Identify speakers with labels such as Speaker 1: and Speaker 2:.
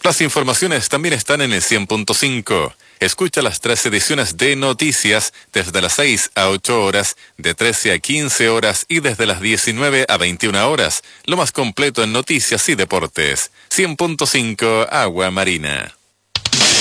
Speaker 1: Las informaciones también están en el 100.5. Escucha las 3 ediciones de Noticias desde las 6 a 8 horas, de 13 a 15 horas y desde las 19 a 21 horas. Lo más completo en noticias y deportes. 100.5 Agua Marina.